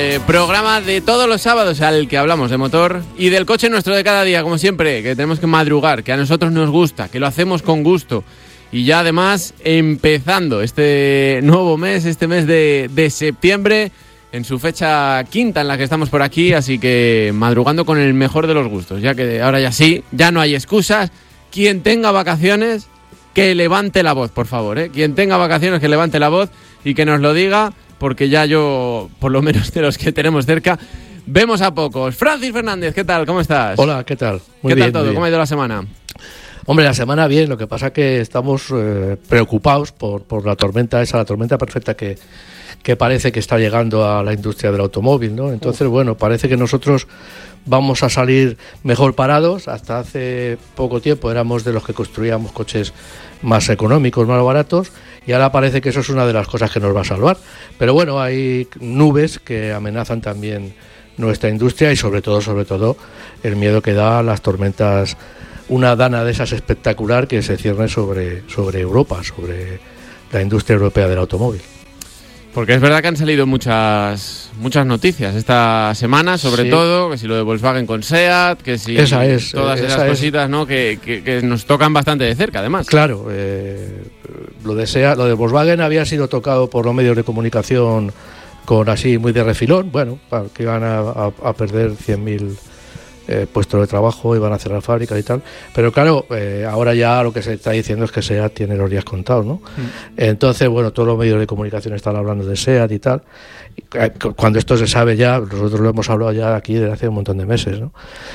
Programa de todos los sábados al que hablamos de motor y del coche nuestro de cada día, como siempre, que tenemos que madrugar, que a nosotros nos gusta, que lo hacemos con gusto. Y ya además empezando este nuevo mes, este mes de septiembre, en su fecha quinta en la que estamos por aquí, así que madrugando con el mejor de los gustos, ya que ahora ya sí, ya no hay excusas. Quien tenga vacaciones, que levante la voz, por favor, ¿eh? Quien tenga vacaciones, que levante la voz y que nos lo diga, porque ya yo, por lo menos de los que tenemos cerca, vemos a pocos. Francis Fernández, ¿qué tal? ¿Cómo estás? Hola, ¿qué tal? Muy bien, ¿qué tal todo? ¿Cómo ha ido la semana? Hombre, la semana bien, lo que pasa es que estamos preocupados por la tormenta esa, la tormenta perfecta que parece que está llegando a la industria del automóvil, ¿no? Entonces, bueno, parece que nosotros vamos a salir mejor parados. Hasta hace poco tiempo éramos de los que construíamos coches más económicos, más baratos, y ahora parece que eso es una de las cosas que nos va a salvar. Pero bueno, hay nubes que amenazan también nuestra industria y sobre todo el miedo que da a las tormentas, una dana de esas espectacular que se cierne sobre Europa, sobre la industria europea del automóvil. Porque es verdad que han salido muchas noticias esta semana, sobre todo, que si lo de Volkswagen con SEAT, que si todas esas cositas, ¿no? que nos tocan bastante de cerca, además. Claro, lo de SEAT, lo de Volkswagen había sido tocado por los medios de comunicación con así muy de refilón, bueno, que iban a perder 100.000 puestos de trabajo, iban a cerrar fábricas y tal, pero claro, ahora ya lo que se está diciendo es que SEAT tiene los días contados, ¿no? Entonces, bueno, todos los medios de comunicación están hablando de SEAT y tal. Cuando esto se sabe ya, nosotros lo hemos hablado ya aquí desde hace un montón de meses, ¿no?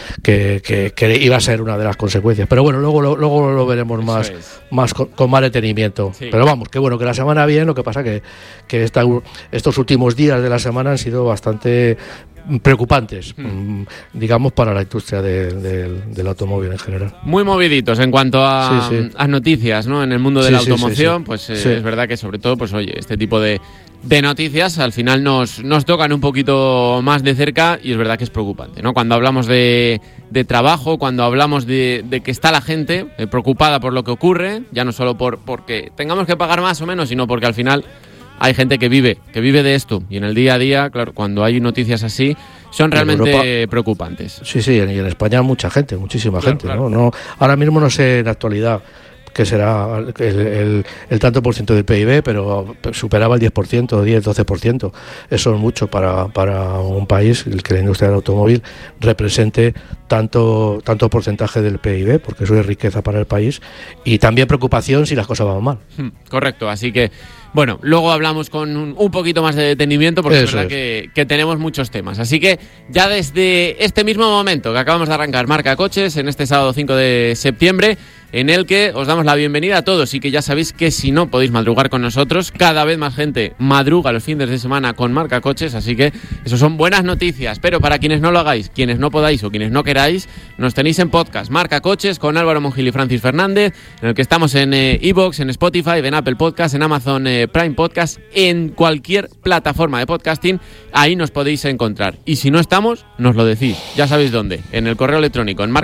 Que iba a ser una de las consecuencias, pero bueno, luego lo veremos más con más detenimiento. Sí. Pero vamos, que bueno, que la semana bien, lo que pasa que estos últimos días de la semana han sido bastante preocupantes, digamos, para la industria del automóvil en general. Muy moviditos en cuanto a noticias, ¿no? En el mundo de la automoción, pues es verdad que sobre todo, pues oye, este tipo de noticias al final nos tocan un poquito más de cerca y es verdad que es preocupante, ¿no? Cuando hablamos de trabajo, cuando hablamos de que está la gente preocupada por lo que ocurre, ya no solo porque tengamos que pagar más o menos, sino porque al final hay gente que vive de esto y en el día a día, claro, cuando hay noticias así, son realmente preocupantes. Sí, y en España muchísima gente, claro. ¿no? Ahora mismo no sé en la actualidad que será el tanto por ciento del PIB, pero superaba el 10%, 10-12%. Eso es mucho para un país que la industria del automóvil represente tanto porcentaje del PIB, porque eso es riqueza para el país, y también preocupación si las cosas van mal. Correcto, así que bueno, luego hablamos con un poquito más de detenimiento porque es verdad que tenemos muchos temas. Así que ya desde este mismo momento que acabamos de arrancar Marca Coches, en este sábado 5 de septiembre, en el que os damos la bienvenida a todos y que ya sabéis que si no podéis madrugar con nosotros, cada vez más gente madruga los fines de semana con Marca Coches, así que eso son buenas noticias. Pero para quienes no lo hagáis, quienes no podáis o quienes no queráis, nos tenéis en podcast Marca Coches con Álvaro Mongil y Francis Fernández, en el que estamos en iVoox, en Spotify, en Apple Podcast, en Amazon Prime Podcast, en cualquier plataforma de podcasting, ahí nos podéis encontrar. Y si no estamos, nos lo decís, ya sabéis dónde, en el correo electrónico, en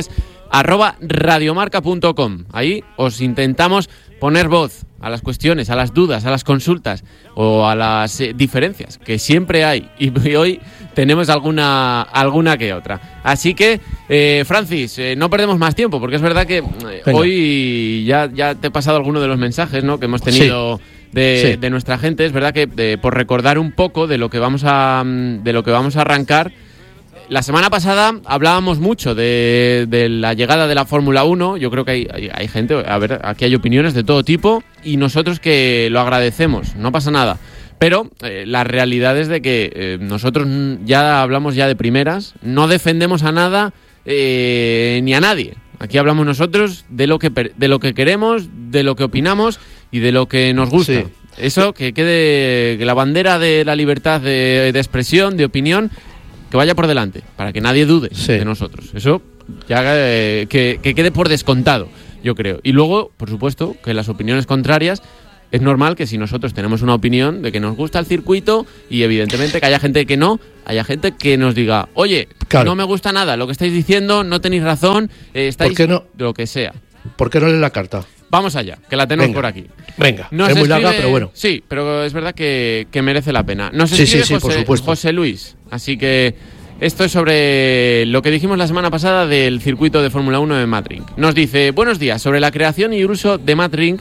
marcacoches@radiomarca.com. Ahí os intentamos poner voz a las cuestiones, a las dudas, a las consultas o a las diferencias que siempre hay, y hoy tenemos alguna que otra. Así que, Francis, no perdemos más tiempo, porque es verdad que hoy ya te he pasado alguno de los mensajes, ¿no?, que hemos tenido de nuestra gente. Es verdad que por recordar un poco de lo que vamos a arrancar. La semana pasada hablábamos mucho de la llegada de la Fórmula 1. Yo creo que hay gente, a ver, aquí hay opiniones de todo tipo y nosotros que lo agradecemos, no pasa nada. Pero la realidad es de que nosotros ya hablamos ya de primeras, no defendemos a nada ni a nadie. Aquí hablamos nosotros de lo que queremos, de lo que opinamos y de lo que nos gusta. Sí. Eso, que quede la bandera de la libertad de expresión, de opinión, que vaya por delante, para que nadie dude de nosotros. Eso ya que quede por descontado, yo creo. Y luego, por supuesto, que las opiniones contrarias, es normal que si nosotros tenemos una opinión de que nos gusta el circuito y evidentemente que haya gente que no, haya gente que nos diga, oye, no me gusta nada lo que estáis diciendo, no tenéis razón, estáis... ¿Por qué no? Lo que sea. ¿Por qué no lees la carta? vamos allá, que la tenemos Venga. por aquí. Venga, Nos es muy larga, escribe- pero bueno. Sí, pero es verdad que merece la pena. Nos Sí, escribe sí, por supuesto. José Luis, así que esto es sobre lo que dijimos la semana pasada del circuito de Fórmula 1 de Madrid. Nos dice, buenos días, sobre la creación y uso de Madrid,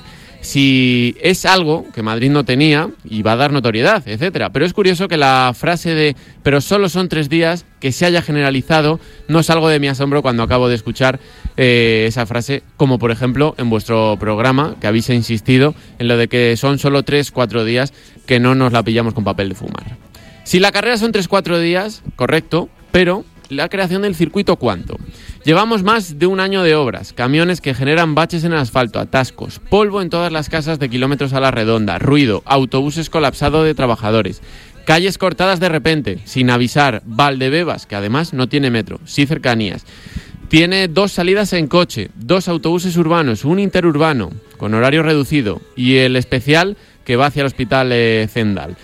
si es algo que Madrid no tenía y va a dar notoriedad, etcétera. Pero es curioso que la frase de pero solo son 3 días que se haya generalizado, no salgo de mi asombro cuando acabo de escuchar esa frase, como por ejemplo en vuestro programa, que habéis insistido en lo de que son solo 3-4 días que no nos la pillamos con papel de fumar. Si la carrera son 3-4 días, correcto, pero la creación del circuito, ¿cuánto? Llevamos más de un año de obras, camiones que generan baches en el asfalto, atascos, polvo en todas las casas de kilómetros a la redonda, ruido, autobuses colapsados de trabajadores, calles cortadas de repente, sin avisar, Valdebebas, que además no tiene metro, sí cercanías. Tiene 2 salidas en coche, 2 autobuses urbanos, un interurbano con horario reducido y el especial que va hacia el hospital Zendal.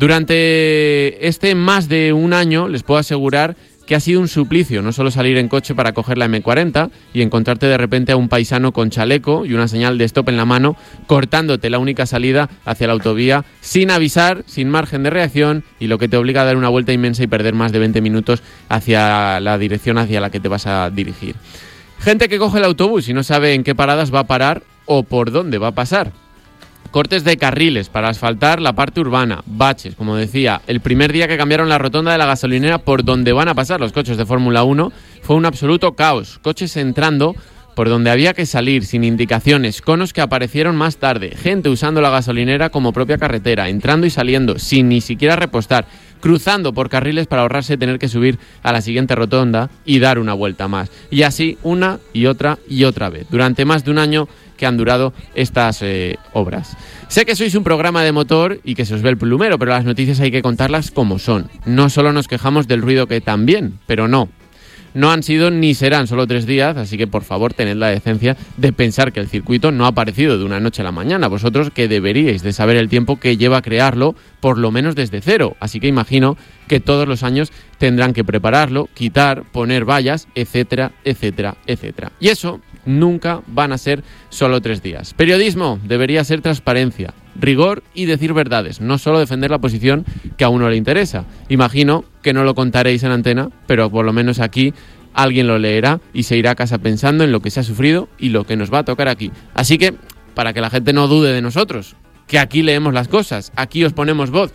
Durante este más de un año les puedo asegurar que ha sido un suplicio no solo salir en coche para coger la M40 y encontrarte de repente a un paisano con chaleco y una señal de stop en la mano cortándote la única salida hacia la autovía sin avisar, sin margen de reacción y lo que te obliga a dar una vuelta inmensa y perder más de 20 minutos hacia la dirección hacia la que te vas a dirigir. Gente que coge el autobús y no sabe en qué paradas va a parar o por dónde va a pasar. Cortes de carriles para asfaltar la parte urbana, baches, como decía, el primer día que cambiaron la rotonda de la gasolinera por donde van a pasar los coches de Fórmula 1 fue un absoluto caos, coches entrando por donde había que salir sin indicaciones, conos que aparecieron más tarde, gente usando la gasolinera como propia carretera, entrando y saliendo sin ni siquiera repostar, cruzando por carriles para ahorrarse tener que subir a la siguiente rotonda y dar una vuelta más. Y así una y otra vez, durante más de un año que han durado estas obras. Sé que sois un programa de motor y que se os ve el plumero, pero las noticias hay que contarlas como son. No solo nos quejamos del ruido que también, pero no. No han sido ni serán solo 3 días, así que por favor tened la decencia de pensar que el circuito no ha aparecido de una noche a la mañana. Vosotros que deberíais de saber el tiempo que lleva crearlo, por lo menos desde cero. Así que imagino que todos los años tendrán que prepararlo, quitar, poner vallas, etcétera, etcétera, etcétera. Y eso nunca van a ser solo 3 días. Periodismo debería ser transparencia, rigor y decir verdades, no solo defender la posición que a uno le interesa. Imagino que no lo contaréis en antena, pero por lo menos aquí alguien lo leerá y se irá a casa pensando en lo que se ha sufrido y lo que nos va a tocar aquí. Así que, para que la gente no dude de nosotros, que aquí leemos las cosas, aquí os ponemos voz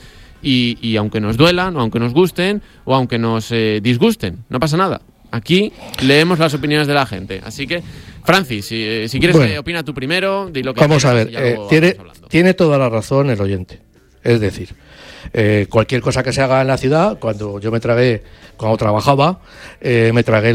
y aunque nos duelan, o aunque nos gusten, o aunque nos disgusten, no pasa nada. Aquí leemos las opiniones de la gente. Así que, Francis, si quieres, bueno, opina tú primero, di lo que vamos a quieras ver, y ya luego tiene, vamos hablando. tiene toda la razón el oyente. Es decir, cualquier cosa que se haga en la ciudad, cuando trabajaba, me tragué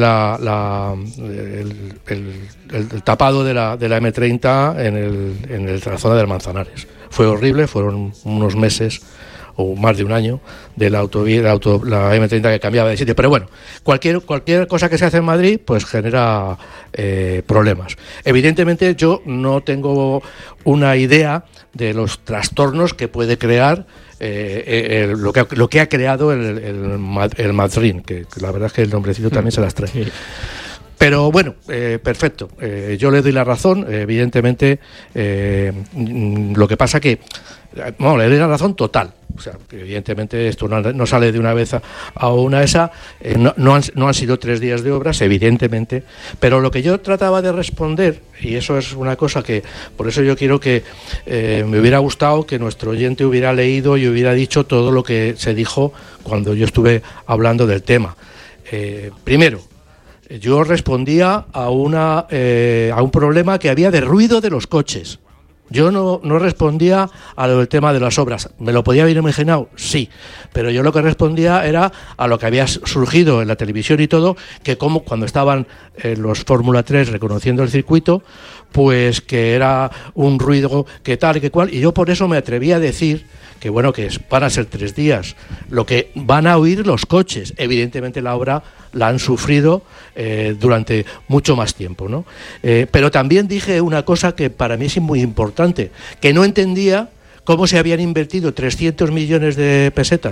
el tapado de la M30 en la zona del Manzanares. Fue horrible, fueron unos meses o más de un año de la autovía, la M30 que cambiaba de sitio. Pero bueno, cualquier cosa que se hace en Madrid pues genera problemas. Evidentemente yo no tengo una idea de los trastornos que puede crear lo que ha creado el Madrid, que la verdad es que el nombrecito también se las trae. Sí. Pero bueno, perfecto. Yo le doy la razón. Evidentemente, lo que pasa que... Bueno, le doy la razón total. O sea, que evidentemente esto no sale de una vez a una esa. No han sido 3 días de obras, evidentemente. Pero lo que yo trataba de responder, y eso es una cosa que... Por eso yo quiero que me hubiera gustado que nuestro oyente hubiera leído y hubiera dicho todo lo que se dijo cuando yo estuve hablando del tema. Primero, yo respondía a un problema que había de ruido de los coches. Yo no respondía a lo del tema de las obras. ¿Me lo podía haber imaginado? Sí. Pero yo lo que respondía era a lo que había surgido en la televisión y todo, que como cuando estaban los Fórmula 3 reconociendo el circuito, pues que era un ruido que tal y que cual. Y yo por eso me atreví a decir que bueno, que van a ser 3 días. Lo que van a oír los coches. Evidentemente la obra la han sufrido durante mucho más tiempo, ¿no? Pero también dije una cosa que para mí es muy importante, que no entendía cómo se habían invertido 300 millones de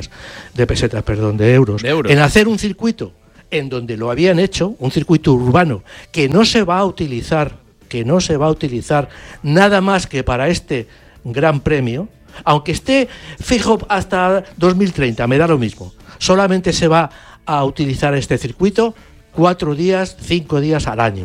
euros en hacer un circuito en donde lo habían hecho, un circuito urbano que no se va a utilizar, que no se va a utilizar nada más que para este Gran Premio, aunque esté fijo hasta 2030, me da lo mismo. Solamente se va a utilizar este circuito 4 días, 5 días al año.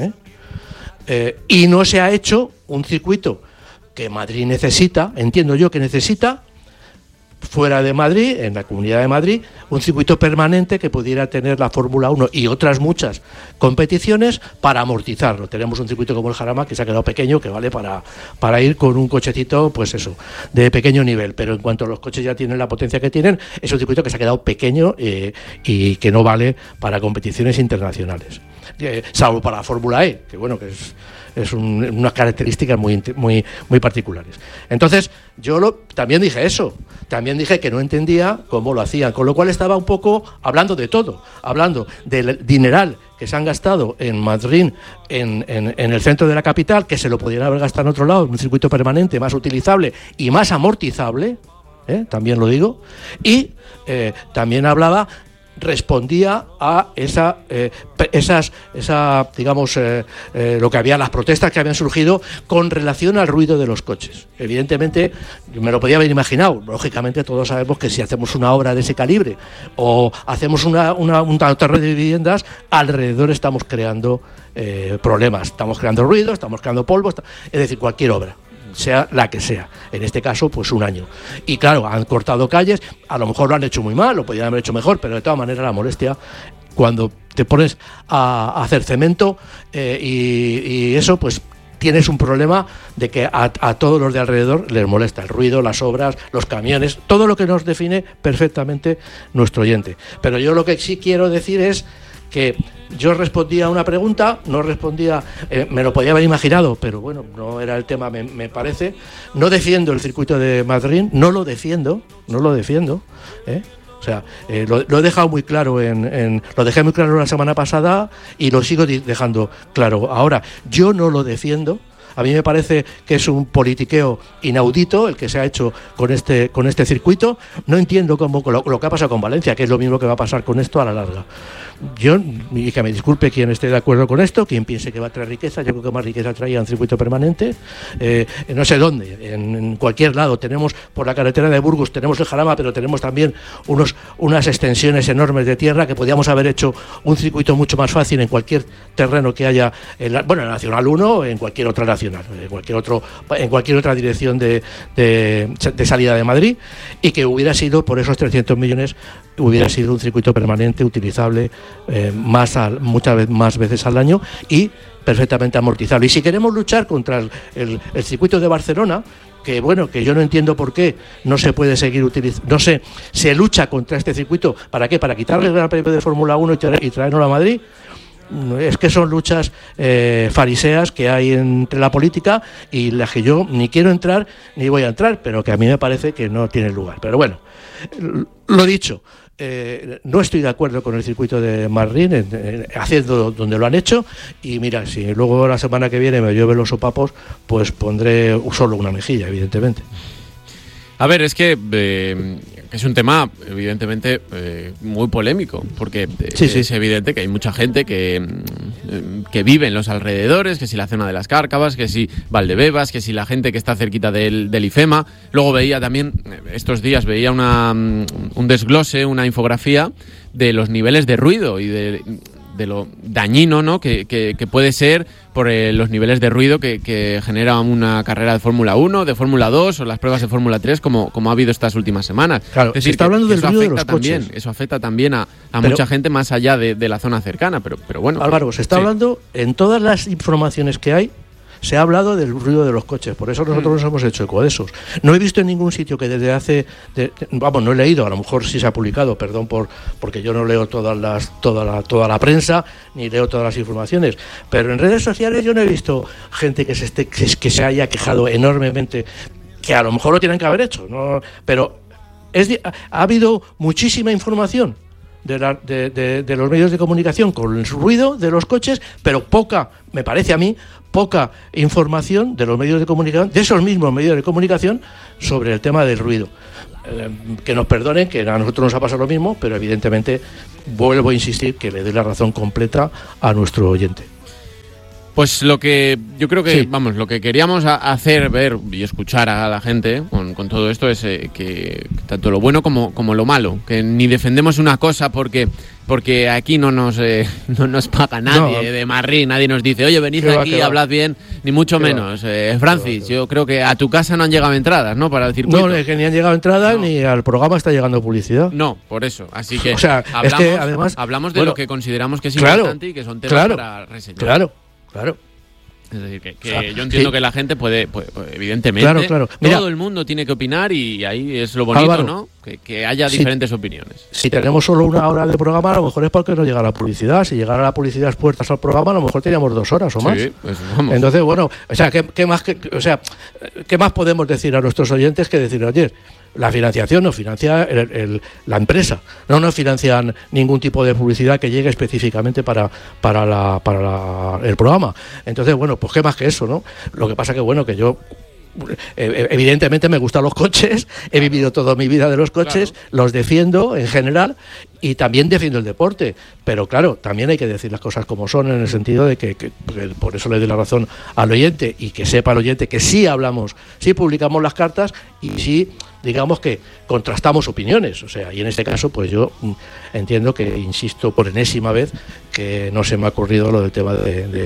Y no se ha hecho un circuito que Madrid necesita, entiendo yo que necesita, fuera de Madrid, en la Comunidad de Madrid, un circuito permanente que pudiera tener la Fórmula 1 y otras muchas competiciones para amortizarlo. Tenemos un circuito como el Jarama que se ha quedado pequeño, que vale para ir con un cochecito, pues eso, de pequeño nivel, pero en cuanto los coches ya tienen la potencia que tienen, es un circuito que se ha quedado pequeño y que no vale para competiciones internacionales. Salvo para la Fórmula E, que bueno, que es unas características muy particulares. Entonces, yo también dije eso, también dije que no entendía cómo lo hacían, con lo cual estaba un poco hablando de todo, hablando del dineral que se han gastado en Madrid, en el centro de la capital, que se lo podrían haber gastado en otro lado, en un circuito permanente, más utilizable y más amortizable, también lo digo, y también respondía a digamos, lo que había, las protestas que habían surgido con relación al ruido de los coches. Evidentemente, me lo podía haber imaginado. Lógicamente, todos sabemos que si hacemos una obra de ese calibre o hacemos un terreno de viviendas, alrededor estamos creando problemas. Estamos creando ruido, estamos creando polvo, es decir, cualquier obra, sea la que sea, en este caso pues un año. Y claro, han cortado calles, a lo mejor lo han hecho muy mal, lo podrían haber hecho mejor, pero de todas maneras la molestia, cuando te pones a hacer cemento y eso, pues tienes un problema de que a todos los de alrededor les molesta el ruido, las obras, los camiones, todo lo que nos define perfectamente nuestro oyente. Pero yo lo que sí quiero decir es que yo respondía a una pregunta, no respondía, me lo podía haber imaginado, pero bueno, no era el tema, me parece. No defiendo el circuito de Madrid, no lo defiendo. O sea, lo he dejado muy claro lo dejé muy claro la semana pasada y lo sigo dejando claro ahora. Yo no lo defiendo. A mí me parece que es un politiqueo inaudito el que se ha hecho con este circuito. No entiendo cómo lo que ha pasado con Valencia, que es lo mismo que va a pasar con esto a la larga. Yo, y que me disculpe quien esté de acuerdo con esto, quien piense que va a traer riqueza, yo creo que más riqueza traía un circuito permanente, no sé dónde, en cualquier lado. Tenemos por la carretera de Burgos, tenemos el Jarama, pero tenemos también unas extensiones enormes de tierra que podíamos haber hecho un circuito mucho más fácil en cualquier terreno que haya, en la Nacional 1 o en cualquier otra nacional, en cualquier otra dirección de salida de Madrid, y que hubiera sido, por esos 300 millones, hubiera sido un circuito permanente, utilizable muchas más veces al año y perfectamente amortizable. Y si queremos luchar contra el circuito de Barcelona, que bueno, que yo no entiendo por qué no se puede seguir utilizando, se lucha contra este circuito, ¿para qué? Para quitarle el Gran Premio de Fórmula 1 y traerlo a Madrid. Es que son luchas fariseas que hay entre la política y las que yo ni quiero entrar ni voy a entrar, pero que a mí me parece que no tienen lugar. Pero bueno, lo dicho, no estoy de acuerdo con el circuito de Madrid haciendo donde lo han hecho, y mira, si luego la semana que viene me llueven los sopapos, pues pondré solo una mejilla, evidentemente. A ver, es que es un tema evidentemente muy polémico, porque es evidente que hay mucha gente que vive en los alrededores, que si la zona de las Cárcavas, que si Valdebebas, que si la gente que está cerquita del IFEMA. Luego veía también, estos días veía un desglose, una infografía de los niveles de ruido y de lo dañino, ¿no?, que puede ser por los niveles de ruido que genera una carrera de Fórmula 1, de Fórmula 2 o las pruebas de Fórmula 3 como ha habido estas últimas semanas. Claro, es decir, se está hablando del ruido de los coches. Eso afecta también a mucha gente más allá de la zona cercana, pero bueno. Álvaro, se está hablando en todas las informaciones que hay. Se ha hablado del ruido de los coches, por eso nosotros nos hemos hecho eco de esos. No he visto en ningún sitio que desde no he leído, a lo mejor sí se ha publicado, perdón porque yo no leo toda la prensa, ni leo todas las informaciones, pero en redes sociales yo no he visto gente que se haya quejado enormemente, que a lo mejor lo tienen que haber hecho, ¿no? Pero ha habido muchísima información de los medios de comunicación con el ruido de los coches, pero me parece a mí, poca información de los medios de comunicación, de esos mismos medios de comunicación, sobre el tema del ruido. Que nos perdonen, que a nosotros nos ha pasado lo mismo, pero evidentemente vuelvo a insistir que le doy la razón completa a nuestro oyente. Pues lo que yo creo que, vamos, lo que queríamos hacer, ver y escuchar a la gente con todo esto es que tanto lo bueno como lo malo, que ni defendemos una cosa porque aquí no nos paga nadie de Madrid, nadie nos dice, oye, venid aquí, hablad bien, ni mucho menos. Francis, yo creo que a tu casa no han llegado entradas, ¿no? Para el circuito. No, es que ni han llegado entradas ni al programa está llegando publicidad. No, por eso. Así que, o sea, hablamos, es que además, hablamos de lo que consideramos que es importante y que son temas para reseñar. Claro. Es decir, que yo entiendo que la gente puede evidentemente, claro. Mira, todo el mundo tiene que opinar y ahí es lo bonito, Álvaro, ¿no? Que haya diferentes opiniones. Si tenemos solo una hora de programa, a lo mejor es porque no llega la publicidad. Si llegara la publicidad expuestas al programa, a lo mejor teníamos 2 horas o más. Sí, pues vamos. Entonces, bueno, o sea, ¿qué más podemos decir a nuestros oyentes que decir ayer? La financiación nos financia la empresa, no nos financian ningún tipo de publicidad que llegue específicamente para el programa. Entonces, bueno, pues qué más que eso, ¿no? Lo que pasa que, bueno, que yo evidentemente me gustan los coches, he vivido toda mi vida de los coches, claro. Los defiendo en general y también defiendo el deporte, pero claro, también hay que decir las cosas como son, en el sentido de que por eso le doy la razón al oyente y que sepa el oyente que sí hablamos, sí publicamos las cartas y sí, digamos que contrastamos opiniones, o sea, y en este caso pues yo entiendo que, insisto por enésima vez, que no se me ha ocurrido lo del tema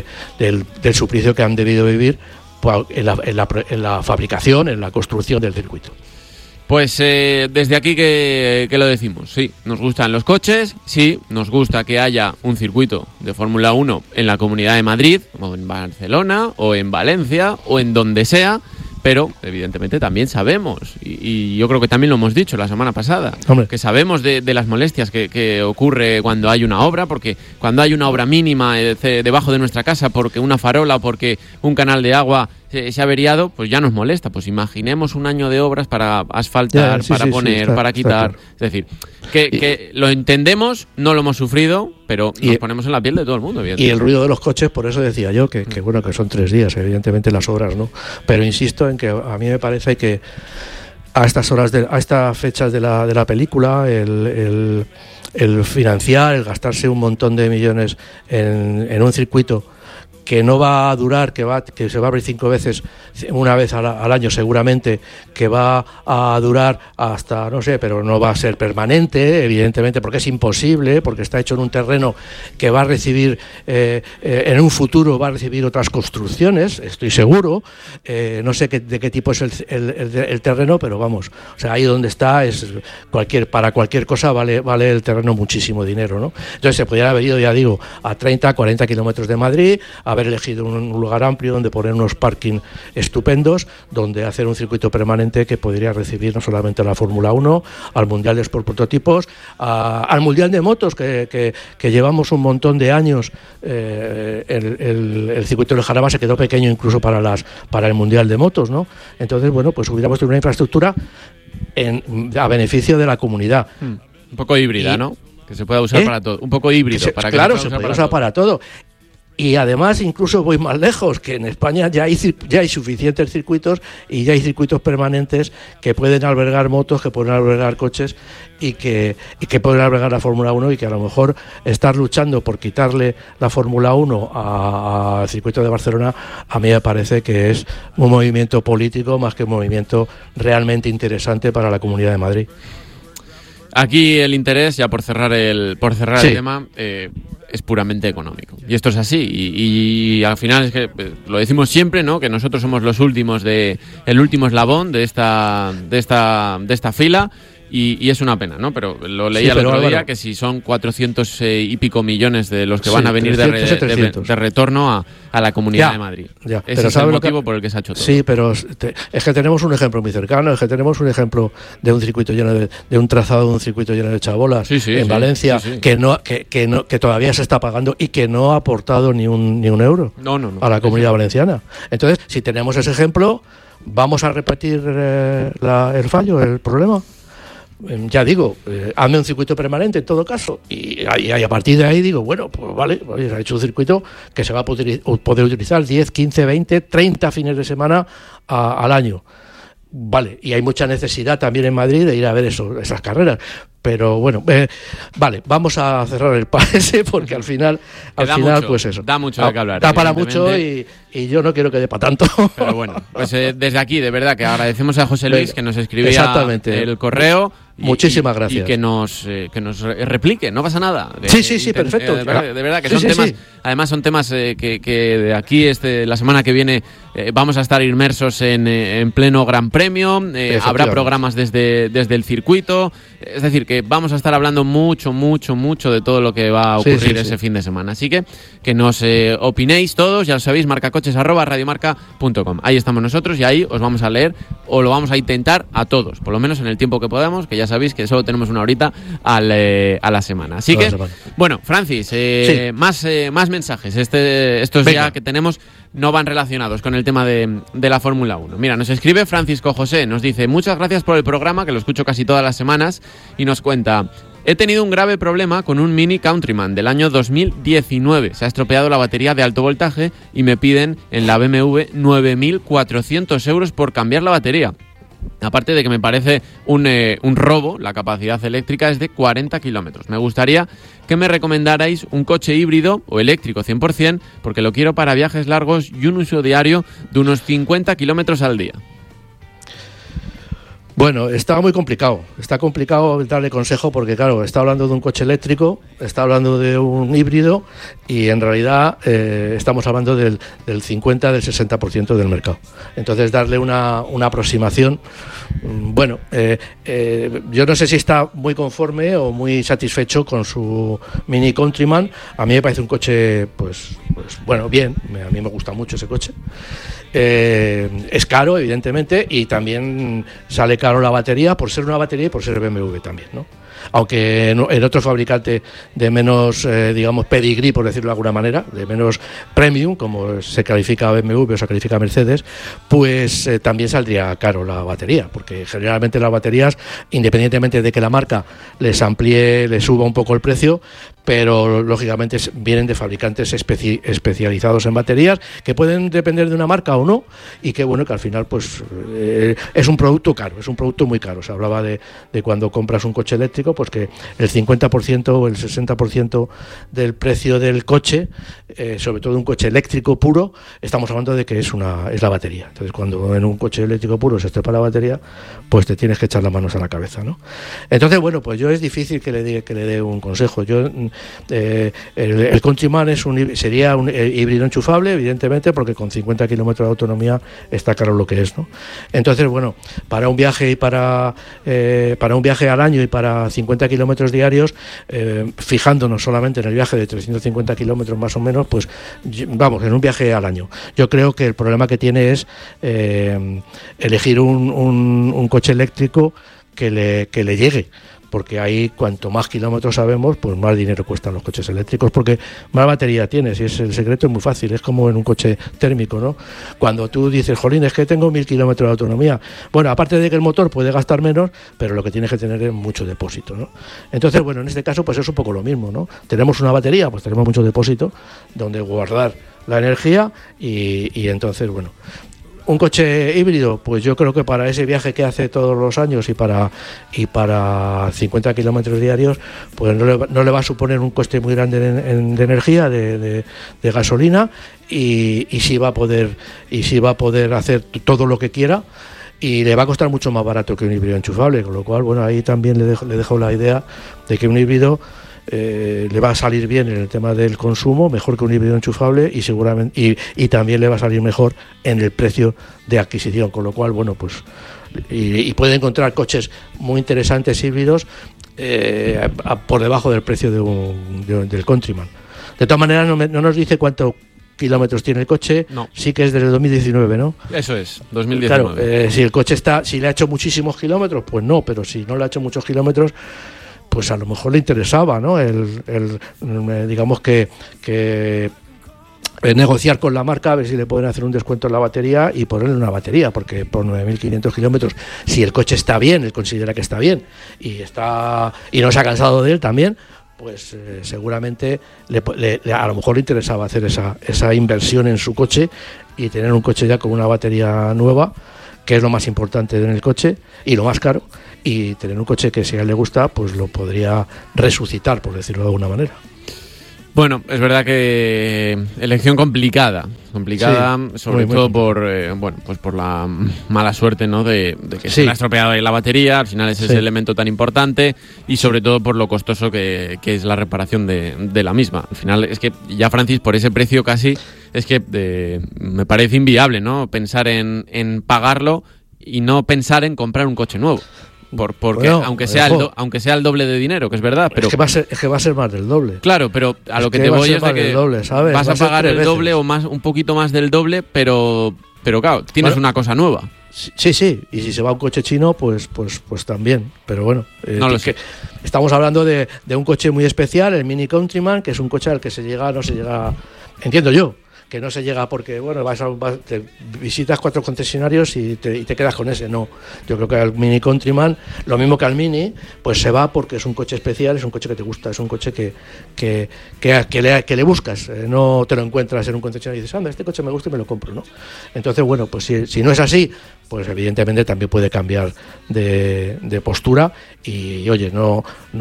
del suplicio que han debido vivir en la fabricación, en la construcción del circuito. Pues desde aquí que lo decimos, sí, nos gustan los coches, sí, nos gusta que haya un circuito de Fórmula 1 en la Comunidad de Madrid, o en Barcelona, o en Valencia, o en donde sea, pero evidentemente también sabemos, y yo creo que también lo hemos dicho la semana pasada, que sabemos de las molestias que ocurre cuando hay una obra, porque cuando hay una obra mínima debajo de nuestra casa, porque una farola o porque un canal de agua se ha averiado, pues ya nos molesta. Pues imaginemos un año de obras para asfaltar, para quitar. Claro. Es decir, que lo entendemos, no lo hemos sufrido, pero nos ponemos en la piel de todo el mundo. Y el ruido de los coches, por eso decía yo que bueno, que son 3 días, evidentemente las obras, ¿no? Pero insisto en que a mí me parece que a estas fechas de la película, el financiar, el gastarse un montón de millones en un circuito que no va a durar, que se va a abrir 5 veces, una vez al año seguramente, que va a durar hasta, no sé, pero no va a ser permanente, evidentemente, porque es imposible, porque está hecho en un terreno que va a recibir, en un futuro va a recibir otras construcciones, estoy seguro, no sé de qué tipo es el terreno, pero vamos, o sea, ahí donde está, para cualquier cosa vale el terreno muchísimo dinero, ¿no? Entonces se podría haber ido, ya digo, a 30, 40 kilómetros de Madrid, haber elegido un lugar amplio donde poner unos parking estupendos, donde hacer un circuito permanente que podría recibir no solamente a la Fórmula 1, al Mundial de Sport Prototipos, al Mundial de Motos, que llevamos un montón de años. El circuito de Jarama se quedó pequeño incluso para el Mundial de Motos, ¿no? Entonces, bueno, pues hubiéramos tenido una infraestructura a beneficio de la comunidad. Un poco híbrida, ¿no? Que se pueda usar para todo. Un poco híbrido. Claro, se puede usar para todo. Y además, incluso voy más lejos, que en España ya hay suficientes circuitos y ya hay circuitos permanentes que pueden albergar motos, que pueden albergar coches y que pueden albergar la Fórmula 1, y que a lo mejor estar luchando por quitarle la Fórmula 1 al circuito de Barcelona, a mí me parece que es un movimiento político más que un movimiento realmente interesante para la Comunidad de Madrid. Aquí el interés, ya por cerrar el tema, es puramente económico. Y esto es así. Y al final es que lo decimos siempre, ¿no? Que nosotros somos los últimos el último eslabón de esta fila. Y es una pena, ¿no? Pero lo leía el otro día, que si son 400 y pico millones de los que van a venir de retorno a la Comunidad de Madrid. Ese es el motivo por el que se ha hecho todo. Sí, pero es que tenemos un ejemplo muy cercano, es que tenemos un ejemplo de un circuito lleno de un trazado de un circuito lleno de chabolas en Valencia, que todavía se está pagando y que no ha aportado ni un euro a la Comunidad Valenciana. Entonces, si tenemos ese ejemplo, ¿vamos a repetir el fallo, el problema? Ya digo, hazme un circuito permanente en todo caso, y a partir de ahí digo, bueno, pues vale, se ha hecho un circuito que se va a poder utilizar 10, 15, 20, 30 fines de semana al año. Vale, y hay mucha necesidad también en Madrid de ir a ver esas carreras, Pero bueno, vale, vamos a cerrar el ese porque al final mucho, pues eso. Da mucho de qué hablar. Da para mucho y yo no quiero que dé para tanto. Pero bueno, pues desde aquí, de verdad, que agradecemos a José Luis que nos escribía el correo. Muchísimas gracias. Y que nos replique, no pasa nada. Sí, perfecto. De verdad que son temas, además son temas que de aquí, la semana que viene, vamos a estar inmersos en pleno Gran Premio, habrá programas desde el circuito, es decir, que vamos a estar hablando mucho de todo lo que va a ocurrir ese fin de semana. Así que nos opinéis todos, ya lo sabéis, marcacoches@radiomarca.com. Ahí estamos nosotros y ahí os vamos a leer, o lo vamos a intentar a todos, por lo menos en el tiempo que podamos, que ya sabéis que solo tenemos una horita a la semana. Así que, bueno, Francis, más mensajes. Estos ya que tenemos no van relacionados con el tema de la Fórmula 1. Mira, nos escribe Francisco José, nos dice: muchas gracias por el programa, que lo escucho casi todas las semanas, y nos cuenta: he tenido un grave problema con un Mini Countryman del año 2019. Se ha estropeado la batería de alto voltaje y me piden en la BMW 9.400 euros por cambiar la batería. Aparte de que me parece un robo, la capacidad eléctrica es de 40 kilómetros. Me gustaría que me recomendarais un coche híbrido o eléctrico 100%, porque lo quiero para viajes largos y un uso diario de unos 50 kilómetros al día. Bueno, está muy complicado. Está complicado darle consejo porque, claro, está hablando de un coche eléctrico, está hablando de un híbrido y, en realidad, estamos hablando del 50, del 60% del mercado. Entonces, darle una aproximación, bueno, yo no sé si está muy conforme o muy satisfecho con su Mini Countryman. A mí me parece un coche, pues bueno, bien. A mí me gusta mucho ese coche. Es caro, evidentemente, y también sale caro la batería, por ser una batería y por ser BMW también, ¿no? Aunque en otro fabricante de menos, digamos, pedigrí, por decirlo de alguna manera, de menos premium, como se califica BMW o se califica Mercedes, pues también saldría caro la batería, porque generalmente las baterías, independientemente de que la marca les amplíe, les suba un poco el precio, pero lógicamente vienen de fabricantes especializados en baterías, que pueden depender de una marca o no, y que bueno, que al final pues es un producto caro, es un producto muy caro. Se hablaba de cuando compras un coche eléctrico, pues que el 50% o el 60% del precio del coche, sobre todo un coche eléctrico puro, estamos hablando de que es la batería. Entonces, cuando en un coche eléctrico puro se estropa la batería, pues te tienes que echar las manos a la cabeza, ¿no? Entonces, bueno, pues yo es difícil que le dé un consejo. Yo el Countryman sería un híbrido enchufable, evidentemente, porque con 50 kilómetros de autonomía está claro lo que es, ¿no? Entonces, bueno, para un viaje y para un viaje al año y para 50 kilómetros diarios, fijándonos solamente en el viaje de 350 kilómetros más o menos, pues vamos, en un viaje al año. Yo creo que el problema que tiene es elegir un coche eléctrico que le llegue, porque ahí cuanto más kilómetros sabemos, pues más dinero cuestan los coches eléctricos, porque más batería tienes, y el secreto es muy fácil, es como en un coche térmico, ¿no? Cuando tú dices, jolín, es que tengo 1000 kilómetros de autonomía, bueno, aparte de que el motor puede gastar menos, pero lo que tienes que tener es mucho depósito, ¿no? Entonces, bueno, en este caso pues es un poco lo mismo, ¿no? Tenemos una batería, pues tenemos mucho depósito donde guardar la energía y entonces, bueno, un coche híbrido, pues yo creo que para ese viaje que hace todos los años y para 50 kilómetros diarios, pues no le va a suponer un coste muy grande de energía, de gasolina, y sí va a poder hacer todo lo que quiera, y le va a costar mucho más barato que un híbrido enchufable, con lo cual, bueno, ahí también le dejo la idea de que un híbrido le va a salir bien en el tema del consumo, mejor que un híbrido enchufable, y seguramente y también le va a salir mejor en el precio de adquisición, con lo cual, bueno, pues y puede encontrar coches muy interesantes híbridos por debajo del precio del Countryman. De todas maneras, no nos dice cuánto kilómetros tiene el coche. No. Sí que es del 2019, ¿no? Eso es, 2019. Claro, si el coche si le ha hecho muchísimos kilómetros, pues no, pero si no le ha hecho muchos kilómetros, pues a lo mejor le interesaba, ¿no? Digamos que negociar con la marca a ver si le pueden hacer un descuento en la batería y ponerle una batería, porque por 9.500 kilómetros, si el coche está bien, él considera que está bien y no se ha cansado de él también, pues seguramente a lo mejor le interesaba hacer esa inversión en su coche y tener un coche ya con una batería nueva, que es lo más importante en el coche y lo más caro, y tener un coche que si a él le gusta, pues lo podría resucitar, por decirlo de alguna manera. Bueno, es verdad que elección complicada, Sí, sobre muy todo complicada. por la mala suerte, ¿no? de que Sí. se le ha estropeado ahí la batería, al final es Sí. ese elemento tan importante, y sobre todo por lo costoso que es la reparación de la misma. Al final es que ya, Francis, por ese precio casi es que me parece inviable, ¿no? Pensar en pagarlo y no pensar en comprar un coche nuevo. Porque Bueno, aunque sea el doble de dinero, que es verdad, pero es que va a ser más del doble. claro, pero a lo que que te va a voy ser es más de que del doble, ¿sabes? vas Va a a ser pagar 3 el doble veces. o más, un poquito más del doble, pero claro, tienes Bueno, una cosa nueva. Sí, y si se va un coche chino, pues también. Pero bueno, No lo sé. estamos hablando de un coche muy especial, el Mini Countryman, que es un coche al que no se llega, entiendo yo, que no se llega porque, bueno, te visitas 4 concesionarios y te quedas con ese. No, yo creo que al Mini Countryman, lo mismo que al Mini, pues se va porque es un coche especial, es un coche que te gusta, es un coche que le buscas, no te lo encuentras en un concesionario y dices, anda, este coche me gusta y me lo compro, ¿no? Entonces, bueno, pues si no es así, pues evidentemente también puede cambiar de postura y, oye, no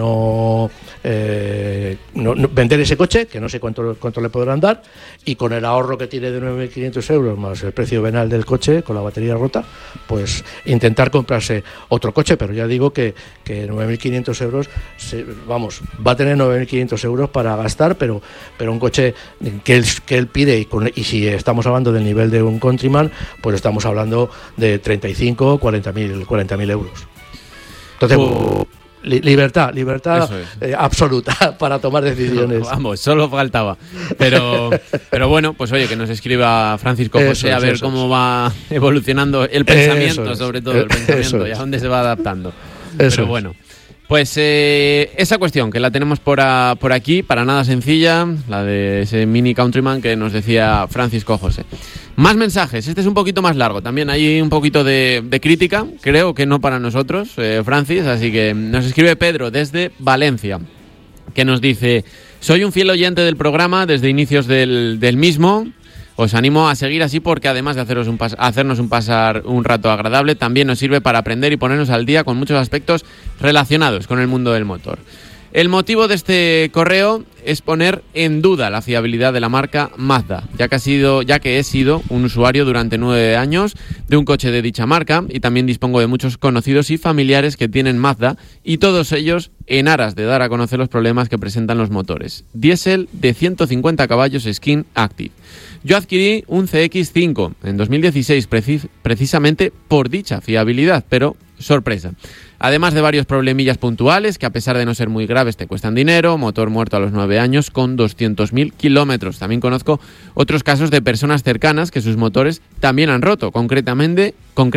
vender ese coche, que no sé cuánto le podrán dar, y con el ahorro que tiene de 9.500 euros más el precio venal del coche con la batería rota, pues intentar comprarse otro coche. Pero ya digo que 9.500 euros, va a tener 9.500 euros para gastar, pero un coche que él pide, y si estamos hablando del nivel de un Countryman, pues estamos hablando de 35, 40.000 euros. Entonces, libertad absoluta para tomar decisiones. Vamos, solo faltaba. Pero bueno, pues oye, que nos escriba Francisco José a ver cómo va evolucionando el pensamiento, sobre todo el pensamiento, y a dónde se va adaptando. Pero bueno, pues esa cuestión que la tenemos por aquí, para nada sencilla, la de ese Mini Countryman que nos decía Francisco José. Más mensajes, este es un poquito más largo, también hay un poquito de crítica, creo que no para nosotros, Francis, así que nos escribe Pedro desde Valencia, que nos dice: soy un fiel oyente del programa desde inicios del mismo. Os animo a seguir así porque además de hacernos pasar un rato agradable, también nos sirve para aprender y ponernos al día con muchos aspectos relacionados con el mundo del motor. El motivo de este correo es poner en duda la fiabilidad de la marca Mazda, ya que he sido un usuario durante 9 años de un coche de dicha marca y también dispongo de muchos conocidos y familiares que tienen Mazda, y todos ellos en aras de dar a conocer los problemas que presentan los motores. Diésel de 150 caballos Skin Active. Yo adquirí un CX-5 en 2016 precisamente por dicha fiabilidad, pero sorpresa. Además de varios problemillas puntuales que, a pesar de no ser muy graves, te cuestan dinero, motor muerto a los 9 años con 200.000 kilómetros. También conozco otros casos de personas cercanas que sus motores también han roto, concretamente,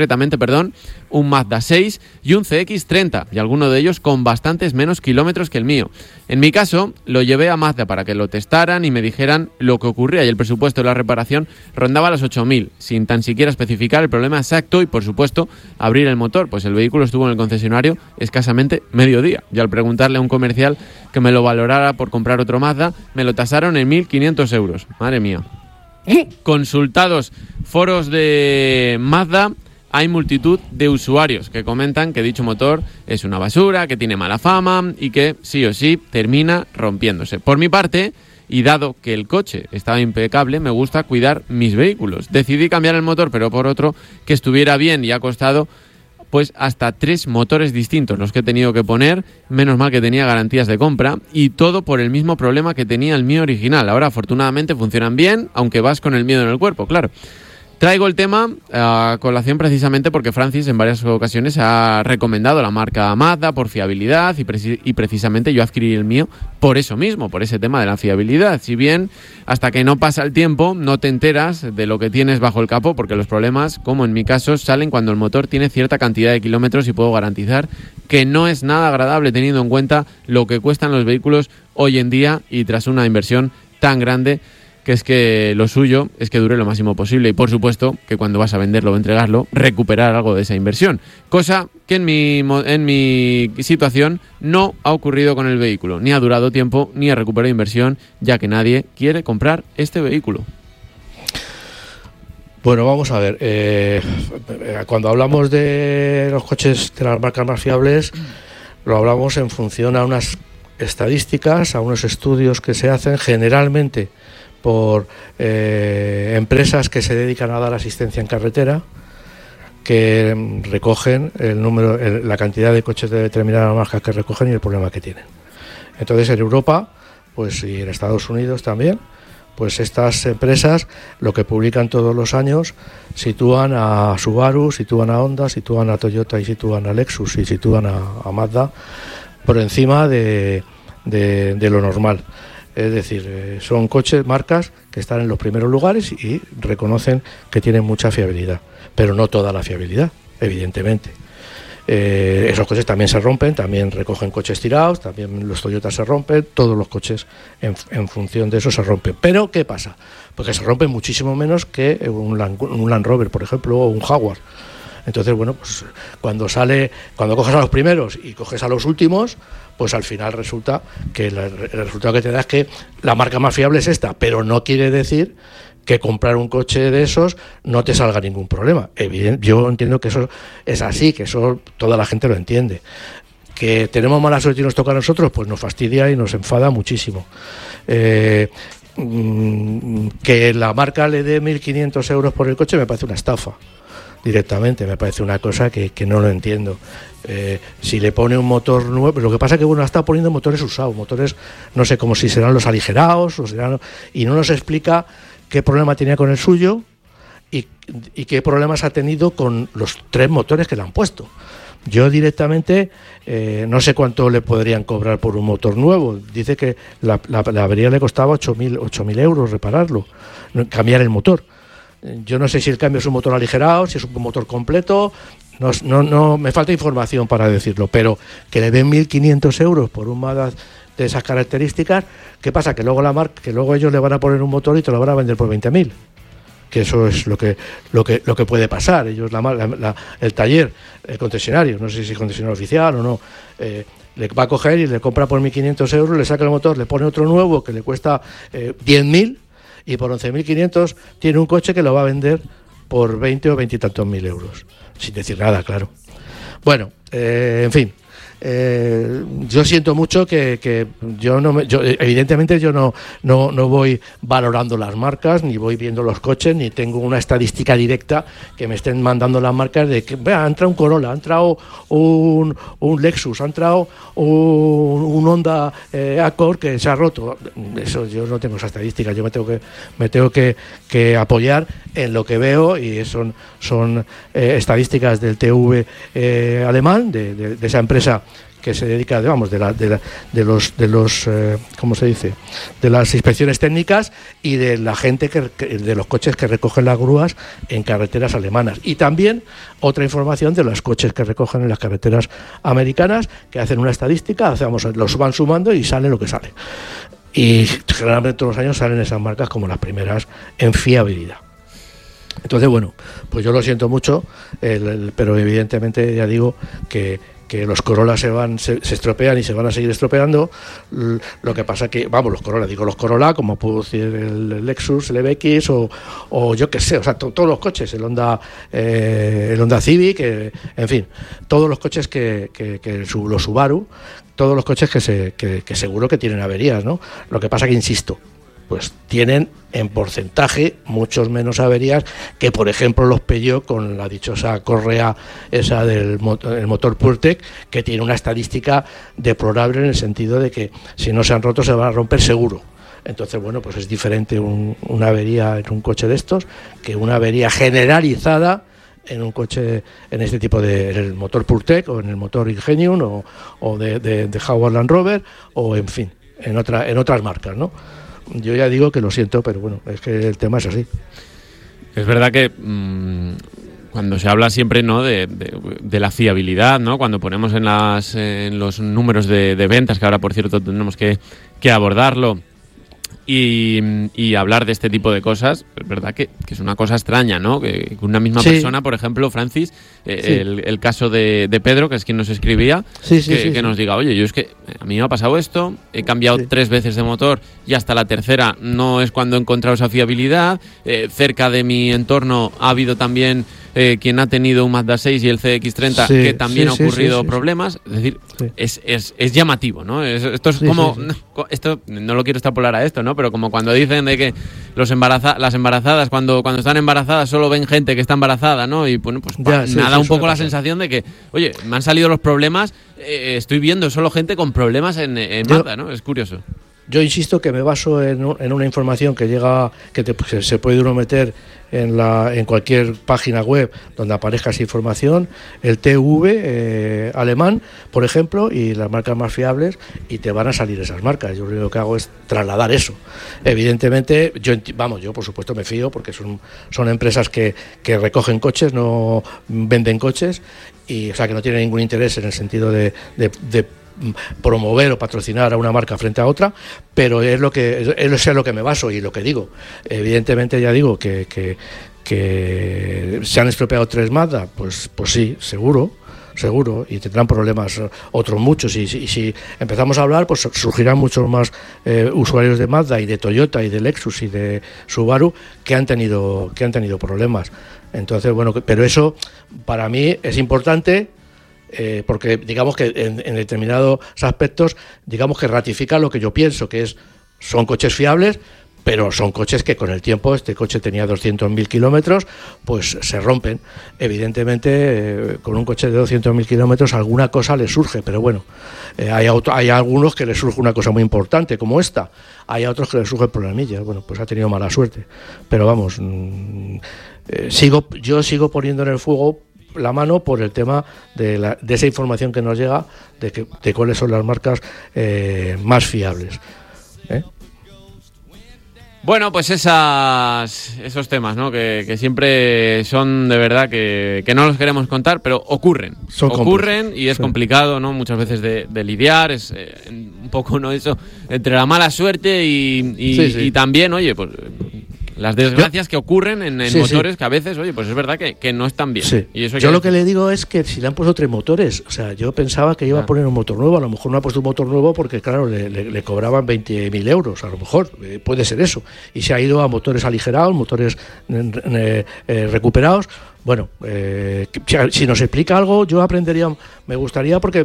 un Mazda 6 y un CX-30, y alguno de ellos con bastantes menos kilómetros que el mío. En mi caso, lo llevé a Mazda para que lo testaran y me dijeran lo que ocurría, y el presupuesto de la reparación rondaba los 8.000, sin tan siquiera especificar el problema exacto y, por supuesto, abrir el motor, pues el vehículo estuvo en el concesionario escasamente medio día, y al preguntarle a un comercial que me lo valorara por comprar otro Mazda, me lo tasaron en 1.500 euros. Madre mía. Consultados foros de Mazda, hay multitud de usuarios que comentan que dicho motor es una basura, que tiene mala fama y que sí o sí termina rompiéndose. Por mi parte, y dado que el coche estaba impecable, me gusta cuidar mis vehículos. Decidí cambiar el motor, pero por otro que estuviera bien, y ha costado pues hasta 3 motores distintos los que he tenido que poner. Menos mal que tenía garantías de compra, y todo por el mismo problema que tenía el mío original. Ahora afortunadamente funcionan bien, aunque vas con el miedo en el cuerpo, claro. Traigo el tema a colación precisamente porque Francis en varias ocasiones ha recomendado la marca Mazda por fiabilidad, y precisamente yo adquirí el mío por eso mismo, por ese tema de la fiabilidad. Si bien hasta que no pasa el tiempo no te enteras de lo que tienes bajo el capó, porque los problemas, como en mi caso, salen cuando el motor tiene cierta cantidad de kilómetros, y puedo garantizar que no es nada agradable teniendo en cuenta lo que cuestan los vehículos hoy en día, y tras una inversión tan grande, que es que lo suyo es que dure lo máximo posible, y por supuesto que cuando vas a venderlo o entregarlo, recuperar algo de esa inversión, cosa que en mi situación no ha ocurrido con el vehículo, ni ha durado tiempo ni ha recuperado inversión, ya que nadie quiere comprar este vehículo. Bueno, vamos a ver. Cuando hablamos de los coches de las marcas más fiables, lo hablamos en función a unas estadísticas, a unos estudios que se hacen generalmente por empresas que se dedican a dar asistencia en carretera, que recogen el número, la cantidad de coches de determinadas marcas que recogen y el problema que tienen. Entonces, en Europa, pues, y en Estados Unidos también, pues estas empresas lo que publican todos los años sitúan a Subaru, sitúan a Honda, sitúan a Toyota y sitúan a Lexus y sitúan a Mazda por encima de lo normal. Es decir, son coches, marcas que están en los primeros lugares y reconocen que tienen mucha fiabilidad, pero no toda la fiabilidad, evidentemente. Esos coches también se rompen, también recogen coches tirados, también los Toyotas se rompen, todos los coches en función de eso se rompen. Pero ¿qué pasa? Porque se rompen muchísimo menos que un Land Rover, por ejemplo, o un Jaguar. Entonces, bueno, pues cuando coges a los primeros y coges a los últimos, pues al final resulta que el resultado que te da es que la marca más fiable es esta, pero no quiere decir que comprar un coche de esos no te salga ningún problema. Yo entiendo que eso es así, que eso toda la gente lo entiende. Que tenemos mala suerte y nos toca a nosotros, pues nos fastidia y nos enfada muchísimo. Que la marca le dé 1.500 euros por el coche me parece una estafa. Directamente, me parece una cosa que no lo entiendo. Si le pone un motor nuevo, lo que pasa es que bueno, está poniendo motores usados, motores, no sé, como si serán los aligerados, y no nos explica qué problema tenía con el suyo y qué problemas ha tenido con los 3 motores que le han puesto. Yo directamente no sé cuánto le podrían cobrar por un motor nuevo. Dice que la avería le costaba 8.000 euros repararlo, cambiar el motor. Yo no sé si el cambio es un motor aligerado, si es un motor completo, no me falta información para decirlo, pero que le den 1.500 euros por un Mazda de esas características, ¿qué pasa? Que luego ellos le van a poner un motor y te lo van a vender por 20.000. Que eso es lo que puede pasar. Ellos, el taller, el concesionario, no sé si es concesionario oficial o no, le va a coger y le compra por 1.500 euros, le saca el motor, le pone otro nuevo que le cuesta 10.000 y por 11.500 tiene un coche que lo va a vender por 20 o 20 y tantos mil euros, sin decir nada, claro. Bueno, en fin. Yo siento mucho que yo evidentemente yo no voy valorando las marcas, ni voy viendo los coches, ni tengo una estadística directa que me estén mandando las marcas de que ha entrado un Corolla, ha entrado un Lexus, ha entrado un Honda Accord que se ha roto. Eso yo no tengo esa estadística. Yo me tengo que apoyar en lo que veo, y son estadísticas del TV alemán, de esa empresa que se dedica, digamos, de los ¿cómo se dice?, de las inspecciones técnicas y de la gente de los coches que recogen las grúas en carreteras alemanas, y también otra información de los coches que recogen en las carreteras americanas, que hacen una estadística, los van sumando y sale lo que sale, y generalmente todos los años salen esas marcas como las primeras en fiabilidad. Entonces, bueno, pues yo lo siento mucho, pero evidentemente ya digo que los Corolla se estropean y se van a seguir estropeando. Lo que pasa que, los Corolla, como puedo decir el Lexus, el EVX o yo qué sé, o sea, todos los coches, el Honda Civic, en fin, todos los coches los Subaru, todos los coches que seguro que tienen averías, ¿no? Lo que pasa que, insisto, pues tienen en porcentaje muchos menos averías que, por ejemplo, los Peugeot, con la dichosa correa esa del motor PureTech, que tiene una estadística deplorable en el sentido de que si no se han roto se van a romper seguro. Entonces, bueno, pues es diferente una avería en un coche de estos que una avería generalizada en un coche, en este tipo en el motor PureTech o en el motor Ingenium o de Jaguar Land Rover, o en fin, en otras marcas, ¿no? Yo ya digo que lo siento, pero bueno, es que el tema es así. Es verdad que cuando se habla siempre, ¿no?, de la fiabilidad, ¿no?, cuando ponemos en los números de ventas, que ahora por cierto tenemos que abordarlo, y hablar de este tipo de cosas. Es verdad que es una cosa extraña, ¿no? Que una misma persona, por ejemplo, Francis, el caso de Pedro, que es quien nos escribía, que nos diga, oye, yo es que a mí me ha pasado esto, he cambiado 3 veces de motor y hasta la tercera no es cuando he encontrado esa fiabilidad. Cerca de mi entorno ha habido también quien ha tenido un Mazda 6 y el CX-30 que también ha ocurrido problemas. Es decir, es llamativo, ¿no? Esto es como... Esto no lo quiero extrapolar a esto, ¿no? Pero como cuando dicen de que las embarazadas, cuando están embarazadas, solo ven gente que está embarazada, ¿no? Y bueno, pues me da un poco la sensación de que, oye, me han salido los problemas, estoy viendo solo gente con problemas en Mazda, ¿no? Es curioso. Yo insisto que me baso en una información que llega, que se puede uno meter en cualquier página web donde aparezca esa información, el TV alemán, por ejemplo, y las marcas más fiables, y te van a salir esas marcas. Yo lo único que hago es trasladar eso. Evidentemente, yo por supuesto me fío, porque son empresas que recogen coches, no venden coches, y o sea que no tienen ningún interés en el sentido de promover o patrocinar a una marca frente a otra, pero es lo que me baso y lo que digo. Evidentemente, ya digo que se han estropeado 3 Mazda, pues sí, seguro, y tendrán problemas otros muchos, y si empezamos a hablar, pues surgirán muchos más usuarios de Mazda y de Toyota y de Lexus y de Subaru que han tenido problemas. Entonces, bueno, pero eso para mí es importante, porque digamos que en determinados aspectos, digamos que ratifica lo que yo pienso, que son coches fiables, pero son coches que con el tiempo, este coche tenía 200.000 kilómetros, pues se rompen. Evidentemente, con un coche de 200.000 kilómetros alguna cosa le surge, pero bueno, hay algunos que les surge una cosa muy importante, como esta. Hay otros que les surge problemillas. Bueno, pues ha tenido mala suerte. Pero vamos, yo sigo poniendo en el fuego la mano por el tema de esa información que nos llega de cuáles son las marcas más fiables. Bueno, pues esos temas, ¿no? Que siempre son de verdad que no los queremos contar, pero ocurren y es complicado, ¿no? Muchas veces de lidiar, es un poco, ¿no? Eso entre la mala suerte y también, oye, pues las desgracias que ocurren en motores que a veces, oye, pues es verdad que no están bien. Sí. Y eso yo lo que le digo es que si le han puesto 3 motores, o sea, yo pensaba que iba a poner un motor nuevo, a lo mejor no ha puesto un motor nuevo porque, claro, le cobraban 20.000 euros, a lo mejor, puede ser eso. Y se ha ido a motores aligerados, motores recuperados. Bueno, si nos explica algo, yo aprendería, me gustaría, porque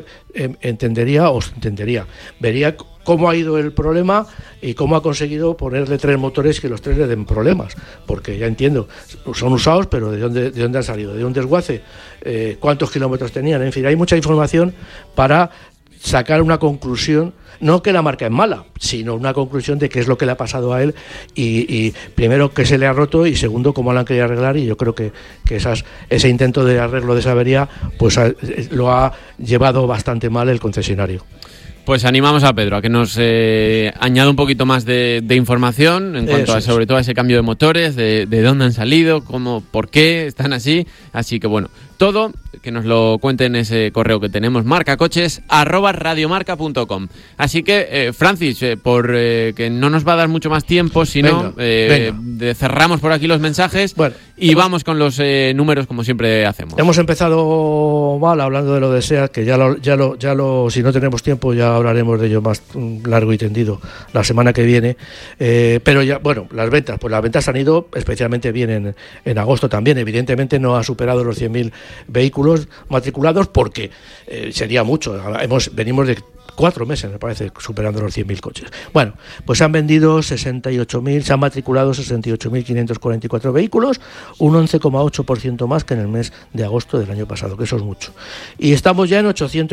vería cómo ha ido el problema y cómo ha conseguido ponerle 3 motores que los 3 le den problemas, porque ya entiendo, son usados, pero ¿de dónde han salido? ¿De un desguace? ¿Cuántos kilómetros tenían? En fin, hay mucha información para sacar una conclusión, no que la marca es mala, sino una conclusión de qué es lo que le ha pasado a él y primero, qué se le ha roto, y segundo, cómo lo han querido arreglar. Y yo creo que ese intento de arreglo de esa avería pues lo ha llevado bastante mal el concesionario. Pues animamos a Pedro a que nos añada un poquito más de información en cuanto sobre todo a ese cambio de motores, de dónde han salido, por qué están así. Así que bueno, todo que nos lo cuente en ese correo que tenemos, marcacoches@radiomarca.com. Así que, Francis, por que no nos va a dar mucho más tiempo, si no, cerramos por aquí los mensajes vamos con los números como siempre hacemos. Hemos empezado mal hablando de lo de SEAT, que ya lo si no tenemos tiempo ya hablaremos de ello más largo y tendido la semana que viene, pero ya, bueno, las ventas han ido especialmente bien en agosto también. Evidentemente no ha superado los 100.000 vehículos matriculados, porque sería mucho. Venimos de 4 meses, me parece, superando los 100.000 coches. Bueno, pues se han vendido 68.000, se han matriculado 68.544 vehículos, un 11,8% más que en el mes de agosto del año pasado, que eso es mucho. Y estamos ya en